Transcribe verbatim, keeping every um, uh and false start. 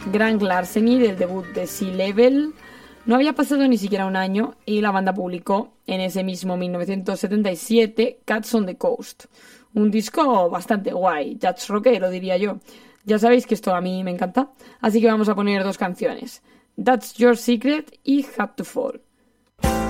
Grant Larceny, del debut de Sea Level. No había pasado ni siquiera un año y la banda publicó en ese mismo mil novecientos setenta y siete Cats on the Coast. Un disco bastante guay, jazz rockero diría yo. Ya sabéis que esto a mí me encanta, así que vamos a poner dos canciones. That's Your Secret y Had to Fall.